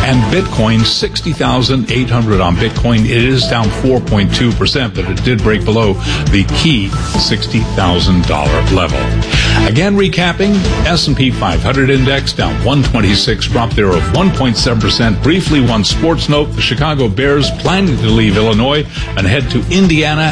And Bitcoin, 60,800 on Bitcoin. It is down 4.2%, but it did break below the key $60,000 level. Again, recapping, S&P 500 index down 126, drop there of 1.7%. Briefly, one sports note, the Chicago Bears planning to leave Illinois and head to Indiana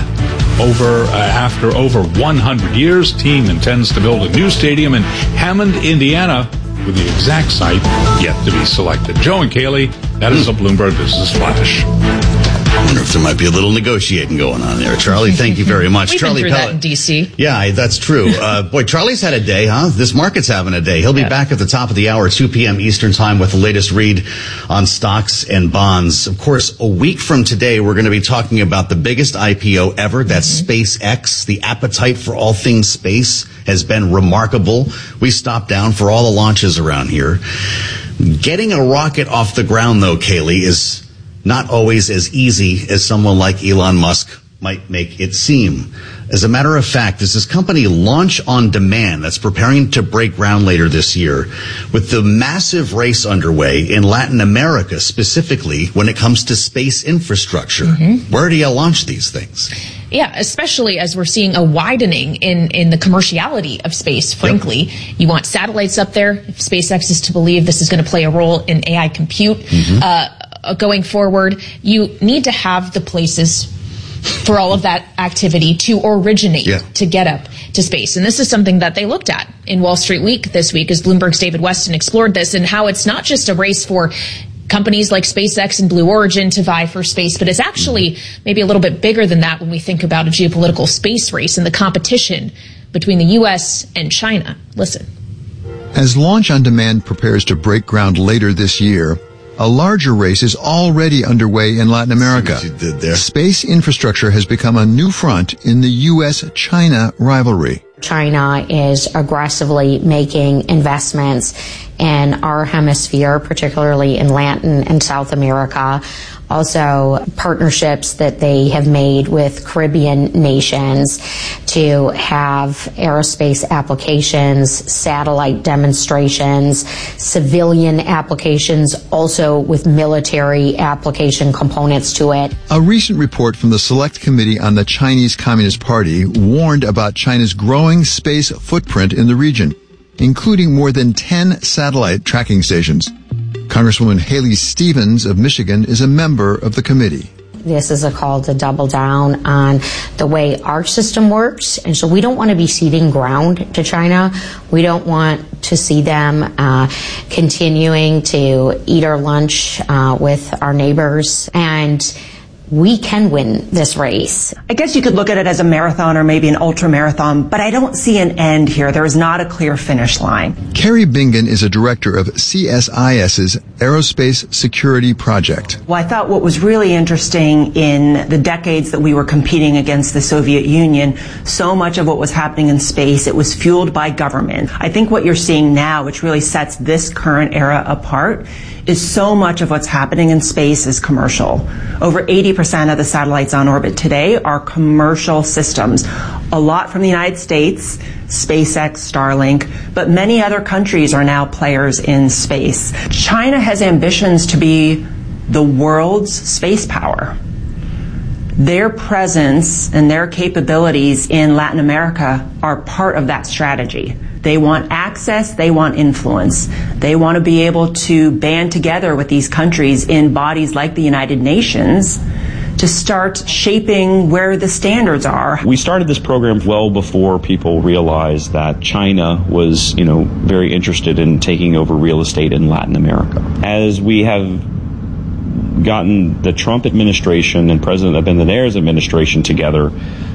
after over 100 years. Team intends to build a new stadium in Hammond, Indiana, with the exact site yet to be selected. Joe and Kaylee, that is a Bloomberg Business Flash. I wonder if there might be a little negotiating going on there. Charlie, thank you very much. We've Charlie been through that in D.C. Yeah, that's true. Boy, Charlie's had a day, huh? This market's having a day. He'll be back at the top of the hour, 2 p.m. Eastern Time, with the latest read on stocks and bonds. Of course, a week from today, we're going to be talking about the biggest IPO ever. That's SpaceX. The appetite for all things space has been remarkable. We stopped down for all the launches around here. Getting a rocket off the ground, though, Kaylee, is not always as easy as someone like Elon Musk might make it seem. As a matter of fact, there's this company, Launch on Demand, that's preparing to break ground later this year, with the massive race underway in Latin America, specifically when it comes to space infrastructure. Where do you launch these things? Yeah, especially as we're seeing a widening in the commerciality of space, frankly. Yep. You want satellites up there. If SpaceX is to believe this is going to play a role in AI compute going forward, you need to have the places for all of that activity to originate, to get up to space. And this is something that they looked at in Wall Street Week this week as Bloomberg's David Weston explored this, and how it's not just a race for companies like SpaceX and Blue Origin to vie for space, but it's actually maybe a little bit bigger than that when we think about a geopolitical space race and the competition between the U.S. and China. Listen. As Launch on Demand prepares to break ground later this year, a larger race is already underway in Latin America. Space infrastructure has become a new front in the U.S.-China rivalry. China is aggressively making investments in our hemisphere, particularly in Latin and South America. Also, partnerships that they have made with Caribbean nations to have aerospace applications, satellite demonstrations, civilian applications, also with military application components to it. A recent report from the Select Committee on the Chinese Communist Party warned about China's growing space footprint in the region, including more than 10 satellite tracking stations. Congresswoman Haley Stevens of Michigan is a member of the committee. This is a call to double down on the way our system works. And so we don't want to be ceding ground to China. We don't want to see them continuing to eat our lunch with our neighbors. And we can win this race. I guess you could look at it as a marathon or maybe an ultra marathon, but I don't see an end here. There is not a clear finish line. Carrie Bingen is a director of CSIS's Aerospace Security Project. Well, I thought what was really interesting in the decades that we were competing against the Soviet Union, so much of what was happening in space, it was fueled by government. I think what you're seeing now, which really sets this current era apart, is so much of what's happening in space is commercial. Over 80% of the satellites on orbit today are commercial systems. A lot from the United States, SpaceX, Starlink, but many other countries are now players in space. China has ambitions to be the world's space power. Their presence and their capabilities in Latin America are part of that strategy. They want access, they want influence. They want to be able to band together with these countries in bodies like the United Nations to start shaping where the standards are. We started this program well before people realized that China was, very interested in taking over real estate in Latin America. As we have gotten the Trump administration and President Abinadier's administration together,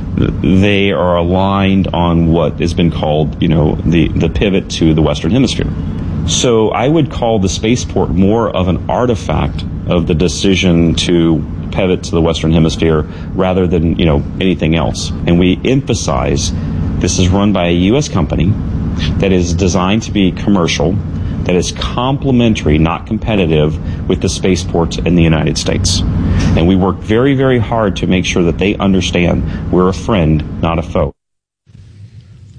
they are aligned on what has been called, the pivot to the Western Hemisphere. So I would call the spaceport more of an artifact of the decision to pivot to the Western Hemisphere rather than, anything else. And we emphasize this is run by a U.S. company that is designed to be commercial, that is complementary, not competitive, with the spaceports in the United States. And we work very, very hard to make sure that they understand we're a friend, not a foe.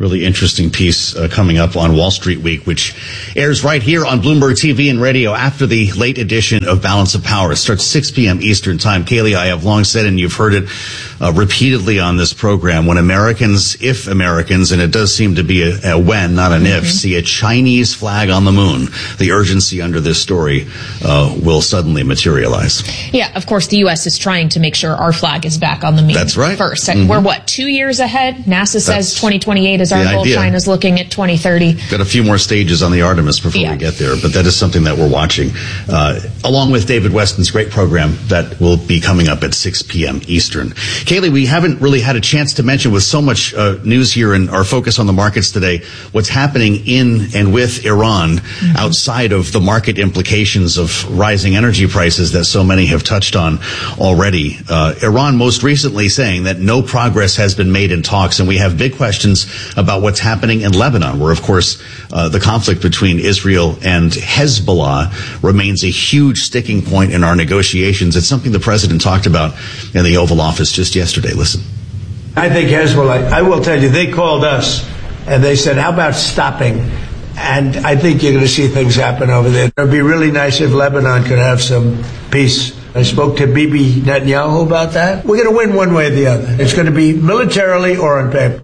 Really interesting piece coming up on Wall Street Week, which airs right here on Bloomberg TV and radio after the late edition of Balance of Power. It starts 6 p.m. Eastern Time. Kayleigh, I have long said, and you've heard it repeatedly on this program, when Americans, if Americans, and it does seem to be a when, not an if, see a Chinese flag on the moon, the urgency under this story will suddenly materialize. Yeah, of course, the U.S. is trying to make sure our flag is back on the moon. That's right. First. We're, 2 years ahead? NASA says 2028 is our goal. China's looking at 2030. Got a few more stages on the Artemis before we get there, but that is something that we're watching, along with David Weston's great program that will be coming up at 6 p.m. Eastern. Kayleigh, we haven't really had a chance to mention, with so much news here and our focus on the markets today, what's happening in and with Iran outside of the market implications of rising energy prices that so many have touched on already. Iran most recently saying that no progress has been made in talks, and we have big questions about what's happening in Lebanon, where, of course, the conflict between Israel and Hezbollah remains a huge sticking point in our negotiations. It's something the president talked about in the Oval Office just yesterday. Listen. I think Hezbollah, I will tell you, they called us and they said, how about stopping? And I think you're going to see things happen over there. It would be really nice if Lebanon could have some peace. I spoke to Bibi Netanyahu about that. We're going to win one way or the other. It's going to be militarily or on paper.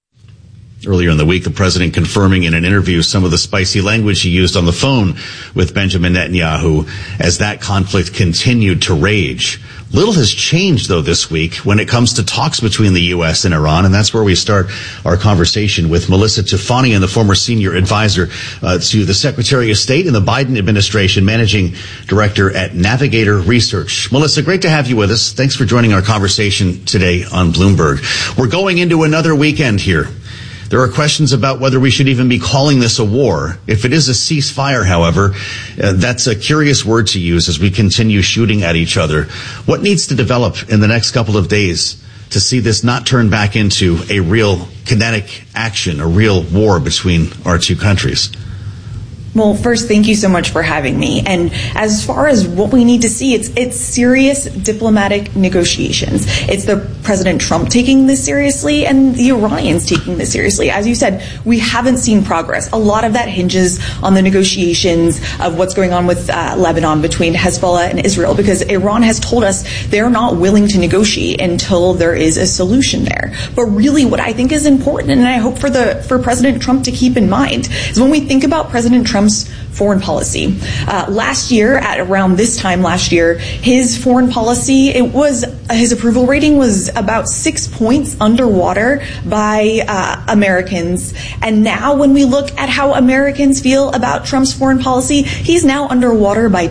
Earlier in the week, the president confirming in an interview some of the spicy language he used on the phone with Benjamin Netanyahu as that conflict continued to rage. Little has changed, though, this week when it comes to talks between the U.S. and Iran, and that's where we start our conversation with Melissa Tufanian, the former senior advisor to the Secretary of State in the Biden administration, managing director at Navigator Research. Melissa, great to have you with us. Thanks for joining our conversation today on Bloomberg. We're going into another weekend here. There are questions about whether we should even be calling this a war. If it is a ceasefire, however, that's a curious word to use as we continue shooting at each other. What needs to develop in the next couple of days to see this not turn back into a real kinetic action, a real war between our two countries? Well, first, thank you so much for having me. And as far as what we need to see, it's serious diplomatic negotiations. It's the President Trump taking this seriously and the Iranians taking this seriously. As you said, we haven't seen progress. A lot of that hinges on the negotiations of what's going on with Lebanon between Hezbollah and Israel, because Iran has told us they're not willing to negotiate until there is a solution there. But really what I think is important, and I hope for President Trump to keep in mind, is when we think about President Trump's foreign policy. Last year, at around this time last year, his foreign policy, his approval rating was about 6 points underwater by Americans. And now when we look at how Americans feel about Trump's foreign policy, he's now underwater by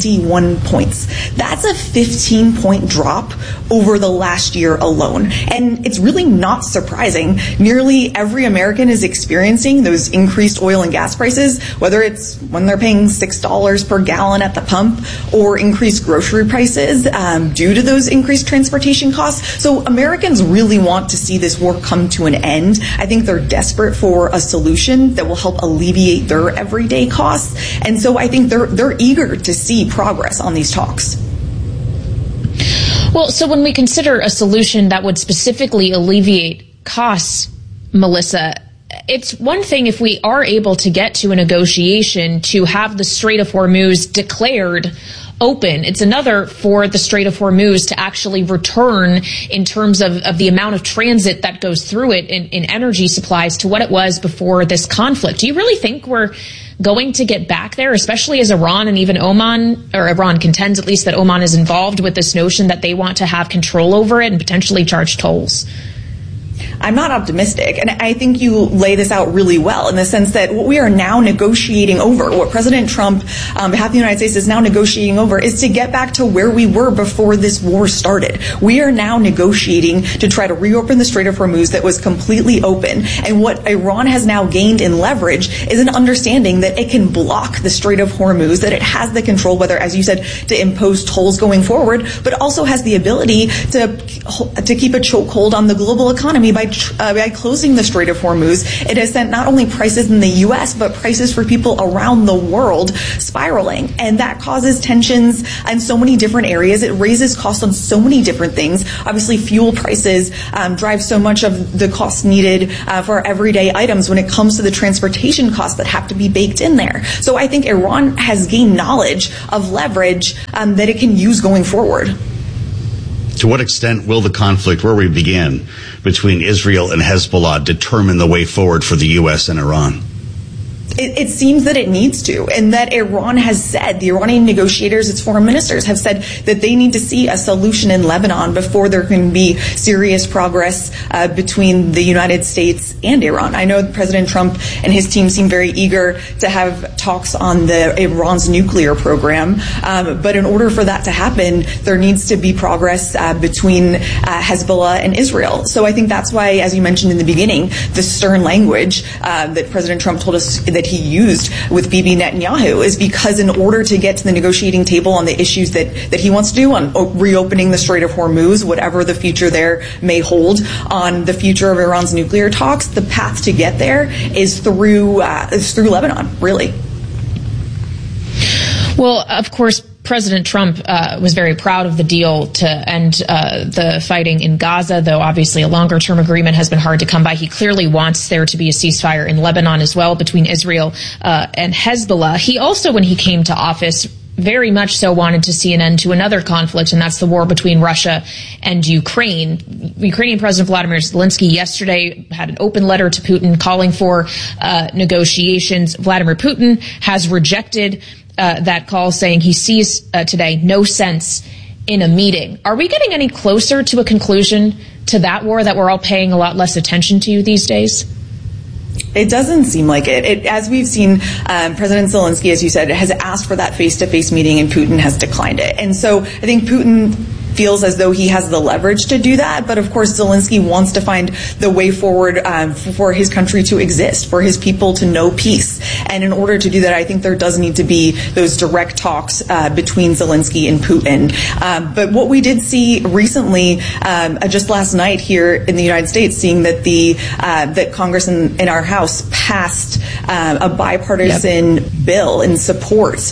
21 points. That's a 15-point drop over the last year alone. And it's really not surprising. Nearly every American is experiencing those increased oil and gas prices, whether it's when they're paying $6 per gallon at the pump or increased grocery prices due to those increased transportation costs. So Americans really want to see this war come to an end. I think they're desperate for a solution that will help alleviate their everyday costs. And so I think they're eager to see progress on these talks. Well, so when we consider a solution that would specifically alleviate costs, Melissa, it's one thing if we are able to get to a negotiation to have the Strait of Hormuz declared open. It's another for the Strait of Hormuz to actually return in terms of the amount of transit that goes through it in energy supplies to what it was before this conflict. Do you really think we're going to get back there, especially as Iran and even Oman, or Iran contends at least that Oman is involved with this notion that they want to have control over it and potentially charge tolls? I'm not optimistic, and I think you lay this out really well in the sense that what we are now negotiating over, what President Trump, on behalf of the United States, is now negotiating over, is to get back to where we were before this war started. We are now negotiating to try to reopen the Strait of Hormuz that was completely open, and what Iran has now gained in leverage is an understanding that it can block the Strait of Hormuz, that it has the control, whether, as you said, to impose tolls going forward, but also has the ability to keep a chokehold on the global economy by by closing the Strait of Hormuz, it has sent not only prices in the U.S., but prices for people around the world spiraling. And that causes tensions in so many different areas. It raises costs on so many different things. Obviously, fuel prices drive so much of the cost needed for our everyday items when it comes to the transportation costs that have to be baked in there. So I think Iran has gained knowledge of leverage that it can use going forward. To what extent will the conflict where we began between Israel and Hezbollah determine the way forward for the U.S. and Iran? It seems that it needs to, and that Iran has said, the Iranian negotiators, its foreign ministers have said that they need to see a solution in Lebanon before there can be serious progress between the United States and Iran. I know President Trump and his team seem very eager to have talks on Iran's nuclear program, but in order for that to happen, there needs to be progress between Hezbollah and Israel. So I think that's why, as you mentioned in the beginning, the stern language that President Trump told us that he used with Bibi Netanyahu is because in order to get to the negotiating table on the issues that he wants to do on reopening the Strait of Hormuz, whatever the future there may hold, on the future of Iran's nuclear talks, the path to get there is through Lebanon, really. Well, of course, President Trump was very proud of the deal to end the fighting in Gaza, though obviously a longer-term agreement has been hard to come by. He clearly wants there to be a ceasefire in Lebanon as well between Israel and Hezbollah. He also, when he came to office, very much so wanted to see an end to another conflict, and that's the war between Russia and Ukraine. Ukrainian President Vladimir Zelensky yesterday had an open letter to Putin calling for negotiations. Vladimir Putin has rejected that call, saying he sees today no sense in a meeting. Are we getting any closer to a conclusion to that war that we're all paying a lot less attention to these days? It doesn't seem like it. As we've seen, President Zelensky, as you said, has asked for that face-to-face meeting, and Putin has declined it. And so I think Putin feels as though he has the leverage to do that. But of course, Zelensky wants to find the way forward for his country to exist, for his people to know peace. And in order to do that, I think there does need to be those direct talks between Zelensky and Putin. But what we did see recently, just last night here in the United States, seeing that that Congress in our House passed a bipartisan bill in support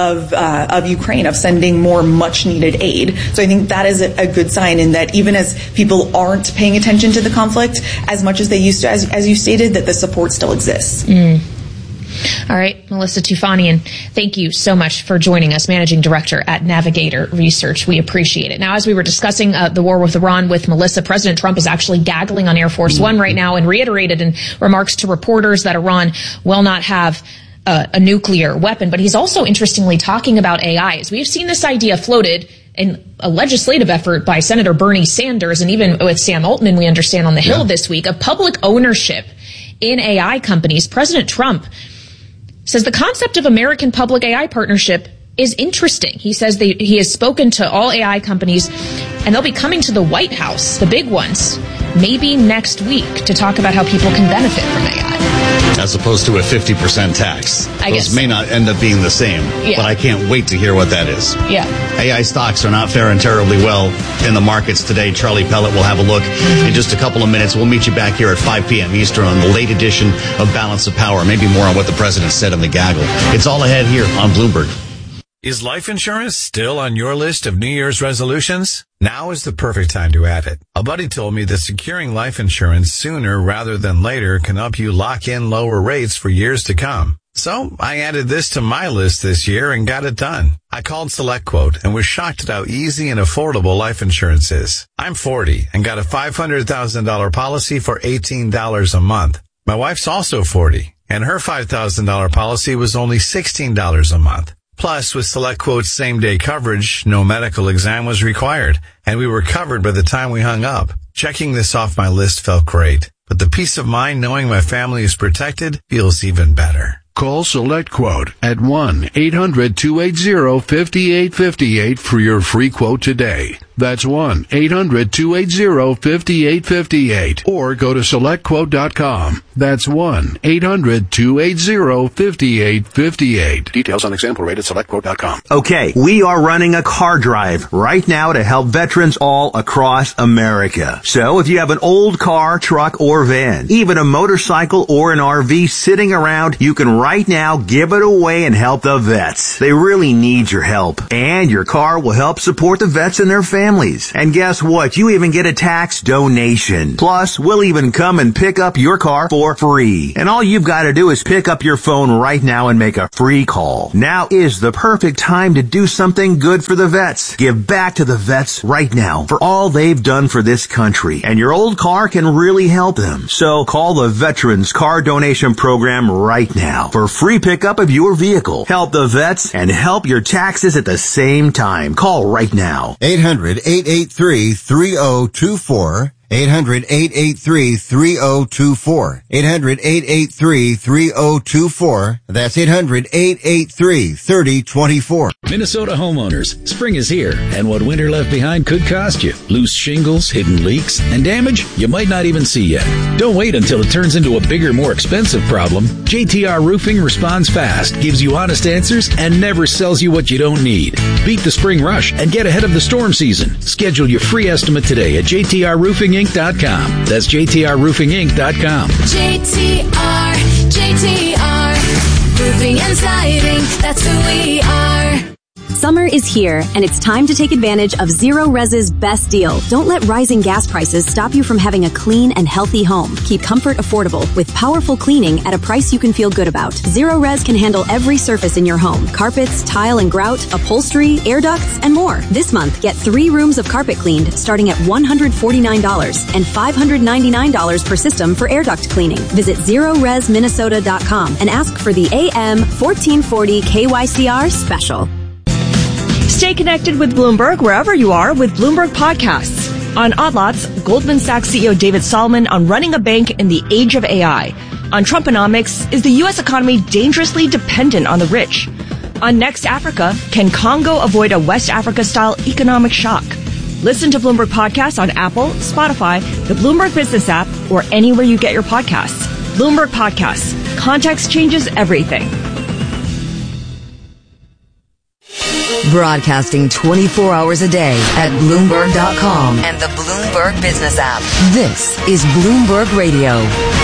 of Ukraine, of sending more much-needed aid. So I think that is a good sign, in that even as people aren't paying attention to the conflict as much as they used to, as you stated, that the support still exists. All right, Melissa Tufanian, thank you so much for joining us, Managing Director at Navigator Research. We appreciate it. Now, as we were discussing the war with Iran with Melissa, President Trump is actually gaggling on Air Force One right now, and reiterated in remarks to reporters that Iran will not have a nuclear weapon. But he's also interestingly talking about AI. As we have seen this idea floated in a legislative effort by Senator Bernie Sanders, and even with Sam Altman, we understand, on the Hill this week, of public ownership in AI companies. President Trump says the concept of American public AI partnership is interesting. He says he has spoken to all AI companies, and they'll be coming to the White House, the big ones, maybe next week, to talk about how people can benefit from AI. As opposed to a 50% tax. I guess those may not end up being the same, but I can't wait to hear what that is. Yeah. AI stocks are not faring terribly well in the markets today. Charlie Pellet will have a look in just a couple of minutes. We'll meet you back here at 5 p.m. Eastern on the late edition of Balance of Power. Maybe more on what the president said in the gaggle. It's all ahead here on Bloomberg. Is life insurance still on your list of New Year's resolutions? Now is the perfect time to add it. A buddy told me that securing life insurance sooner rather than later can help you lock in lower rates for years to come. So I added this to my list this year and got it done. I called SelectQuote and was shocked at how easy and affordable life insurance is. I'm 40 and got a $500,000 policy for $18 a month. My wife's also 40, and her $5,000 policy was only $16 a month. Plus, with SelectQuote's same-day coverage, no medical exam was required, and we were covered by the time we hung up. Checking this off my list felt great, but the peace of mind knowing my family is protected feels even better. Call SelectQuote at 1-800-280-5858 for your free quote today. That's 1-800-280-5858. Or go to SelectQuote.com. That's 1-800-280-5858. Details on example rate at SelectQuote.com. Okay, we are running a car drive right now to help veterans all across America. So if you have an old car, truck, or van, even a motorcycle or an RV sitting around, you can right now give it away and help the vets. They really need your help. And your car will help support the vets and their families. And guess what? You even get a tax donation. Plus, we'll even come and pick up your car for free. And all you've got to do is pick up your phone right now and make a free call. Now is the perfect time to do something good for the vets. Give back to the vets right now for all they've done for this country. And your old car can really help them. So call the Veterans Car Donation Program right now for free pickup of your vehicle. Help the vets and help your taxes at the same time. Call right now. 800-883-3024. 800-883-3024. 800-883-3024. That's 800-883-3024. Minnesota homeowners, spring is here, and what winter left behind could cost you. Loose shingles, hidden leaks, and damage you might not even see yet. Don't wait until it turns into a bigger, more expensive problem. JTR Roofing responds fast, gives you honest answers, and never sells you what you don't need. Beat the spring rush and get ahead of the storm season. Schedule your free estimate today at JTRRoofing.com. That's JTRRoofingInc.com. JTR, Roofing and Siding, that's who we are. Summer is here, and it's time to take advantage of Zero Res's best deal. Don't let rising gas prices stop you from having a clean and healthy home. Keep comfort affordable with powerful cleaning at a price you can feel good about. Zero Res can handle every surface in your home. Carpets, tile and grout, upholstery, air ducts, and more. This month, get 3 rooms of carpet cleaned starting at $149 and $599 per system for air duct cleaning. Visit ZeroResMinnesota.com and ask for the AM 1440 KYCR special. Stay connected with Bloomberg wherever you are with Bloomberg Podcasts. On Odd Lots, Goldman Sachs CEO David Solomon on running a bank in the age of AI. On Trumponomics, is the U.S. economy dangerously dependent on the rich? On Next Africa, can Congo avoid a West Africa-style economic shock? Listen to Bloomberg Podcasts on Apple, Spotify, the Bloomberg Business app, or anywhere you get your podcasts. Bloomberg Podcasts. Context changes everything. Broadcasting 24 hours a day at Bloomberg.com and the Bloomberg Business app. This is Bloomberg Radio.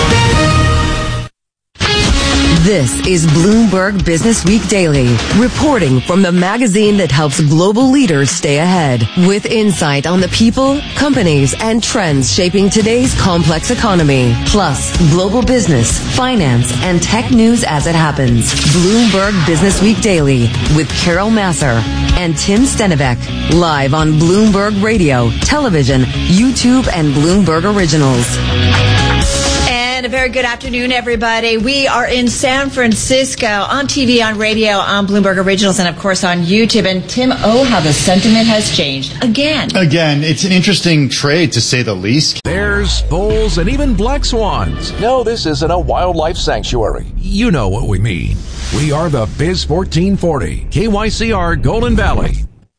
This is Bloomberg Business Week Daily, reporting from the magazine that helps global leaders stay ahead, with insight on the people, companies, and trends shaping today's complex economy, plus global business, finance, and tech news as it happens. Bloomberg Business Week Daily with Carol Masser and Tim Stenivek, live on Bloomberg Radio, television, YouTube, and Bloomberg Originals. And a very good afternoon, everybody. We are in San Francisco, on TV, on radio, on Bloomberg Originals, and of course on YouTube. And Tim, how the sentiment has changed again. It's an interesting trade, to say the least. Bears, bulls, and even black swans. No, this isn't a wildlife sanctuary. You know what we mean. We are the Biz 1440, KYCR Golden Valley.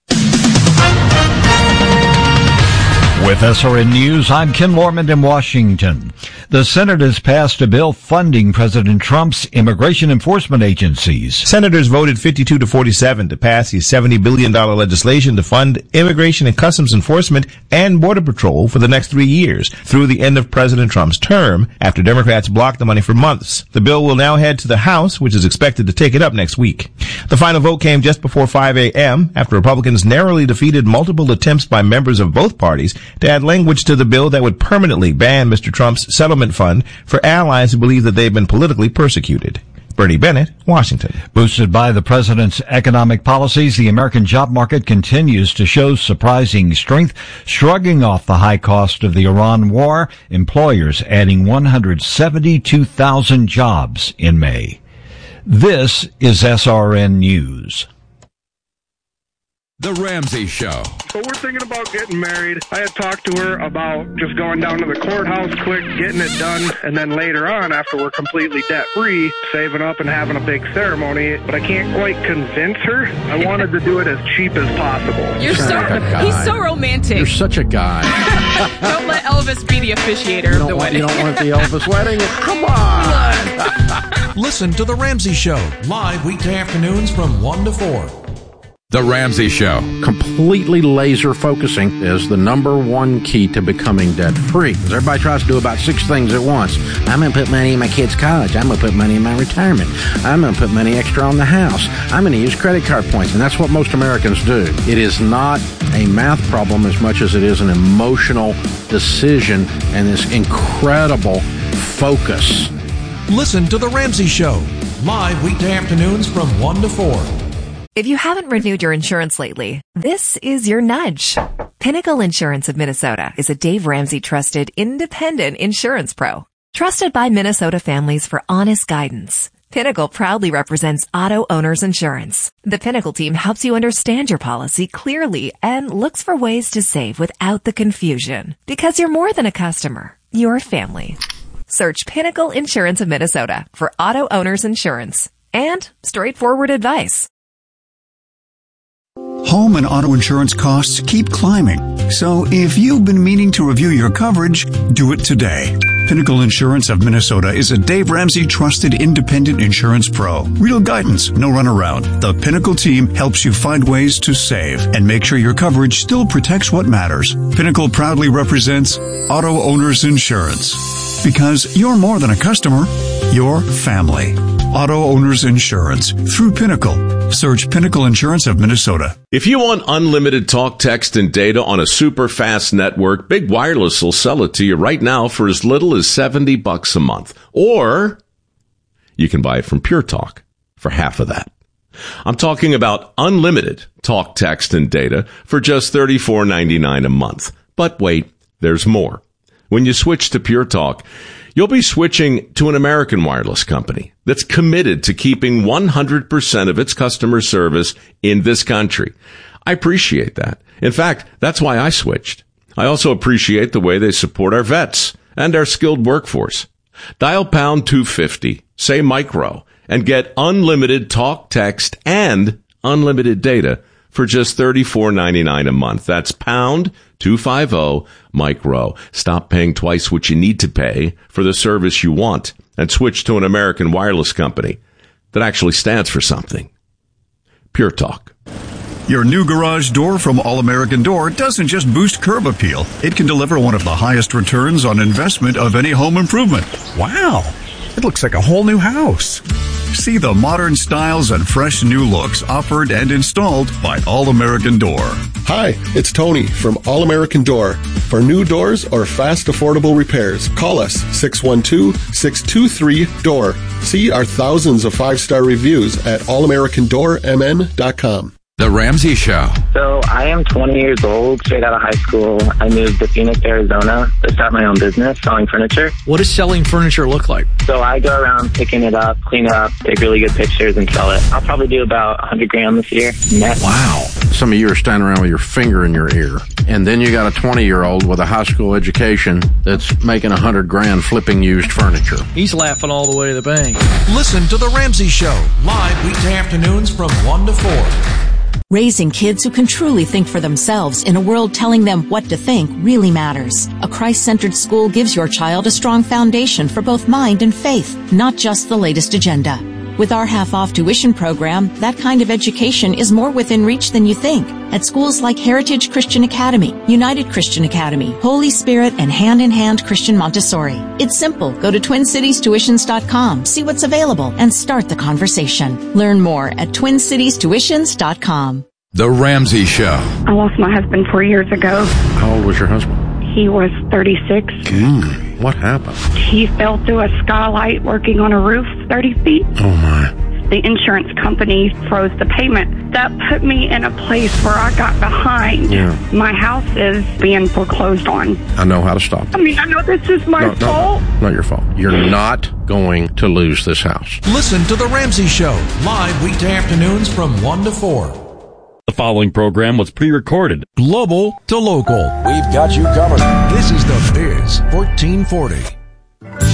With SRN News, I'm Ken Lorman in Washington. The Senate has passed a bill funding President Trump's immigration enforcement agencies. Senators voted 52-47 to pass the $70 billion legislation to fund immigration and customs enforcement and border patrol for the next 3 years through the end of President Trump's term, after Democrats blocked the money for months. The bill will now head to the House, which is expected to take it up next week. The final vote came just before 5 a.m. after Republicans narrowly defeated multiple attempts by members of both parties to add language to the bill that would permanently ban Mr. Trump's settlement fund for allies who believe that they've been politically persecuted. Bernie Bennett, Washington. Boosted by the president's economic policies, the American job market continues to show surprising strength. Shrugging off the high cost of the Iran war, employers adding 172,000 jobs in May. This is SRN News. The Ramsey Show. So we're thinking about getting married. I had talked to her about just going down to the courthouse quick, getting it done, and then later on, after we're completely debt-free, saving up and having a big ceremony. But I can't quite convince her. I wanted to do it as cheap as possible. He's so romantic. You're such a guy. Don't let Elvis be the officiator of the wedding. You don't want the Elvis wedding? Come on. Listen to The Ramsey Show, live weekday afternoons from 1 to 4. The Ramsey Show. Completely laser focusing is the number one key to becoming debt-free. Because everybody tries to do about 6 things at once. I'm going to put money in my kid's college. I'm going to put money in my retirement. I'm going to put money extra on the house. I'm going to use credit card points. And that's what most Americans do. It is not a math problem as much as it is an emotional decision and this incredible focus. Listen to The Ramsey Show, live weekday afternoons from 1 to 4. If you haven't renewed your insurance lately, this is your nudge. Pinnacle Insurance of Minnesota is a Dave Ramsey trusted independent insurance pro. Trusted by Minnesota families for honest guidance. Pinnacle proudly represents Auto Owners Insurance. The Pinnacle team helps you understand your policy clearly and looks for ways to save without the confusion. Because you're more than a customer, you're family. Search Pinnacle Insurance of Minnesota for Auto Owners Insurance and straightforward advice. Home and auto insurance costs keep climbing. So if you've been meaning to review your coverage, do it today. Pinnacle Insurance of Minnesota is a Dave Ramsey trusted independent insurance pro. Real guidance, no runaround. The Pinnacle team helps you find ways to save and make sure your coverage still protects what matters. Pinnacle proudly represents Auto Owners Insurance. Because you're more than a customer, you're family. Auto Owners Insurance through Pinnacle. Search Pinnacle Insurance of Minnesota. If you want unlimited talk, text, and data on a super fast network, Big Wireless will sell it to you right now for as little as $70 a month. Or you can buy it from Pure Talk for half of that. I'm talking about unlimited talk, text, and data for just $34.99 a month. But wait, there's more. When you switch to Pure Talk, you'll be switching to an American wireless company that's committed to keeping 100% of its customer service in this country. I appreciate that. In fact, that's why I switched. I also appreciate the way they support our vets and our skilled workforce. Dial pound 250, say micro, and get unlimited talk, text, and unlimited data for just $34.99 a month. That's pound 250 micro. Stop paying twice what you need to pay for the service you want and switch to an American wireless company that actually stands for something. Pure Talk. Your new garage door from All American Door doesn't just boost curb appeal. It can deliver one of the highest returns on investment of any home improvement. Wow, it looks like a whole new house. See the modern styles and fresh new looks offered and installed by All American Door. Hi, it's Tony from All American Door. For new doors or fast, affordable repairs, call us 612-623-DOOR. See our thousands of 5-star reviews at allamericandoormn.com. The Ramsey Show. So I am 20 years old, straight out of high school. I moved to Phoenix, Arizona to start my own business selling furniture. What does selling furniture look like? So I go around picking it up, clean it up, take really good pictures, and sell it. I'll probably do about $100,000 this year net. Wow. Some of you are standing around with your finger in your ear. And then you got a 20-year-old with a high school education that's making $100,000 flipping used furniture. He's laughing all the way to the bank. Listen to The Ramsey Show, live weekday afternoons from 1 to 4. Raising kids who can truly think for themselves in a world telling them what to think really matters. A Christ-centered school gives your child a strong foundation for both mind and faith, not just the latest agenda. With our half-off tuition program, that kind of education is more within reach than you think. At schools like Heritage Christian Academy, United Christian Academy, Holy Spirit, and Hand in Hand Christian Montessori. It's simple. Go to TwinCitiesTuitions.com, see what's available, and start the conversation. Learn more at TwinCitiesTuitions.com. The Ramsey Show. I lost my husband 4 years ago. How old was your husband? He was 36. What happened? He fell through a skylight working on a roof 30 feet. Oh, my. The insurance company froze the payment. That put me in a place where I got behind. Yeah. My house is being foreclosed on. I know how to stop it. I mean, I know this is my fault. Not your fault. You're not going to lose this house. Listen to The Ramsey Show, live weekday afternoons from 1 to 4. The following program was pre-recorded. Global to local. We've got you covered. This is The Biz 1440.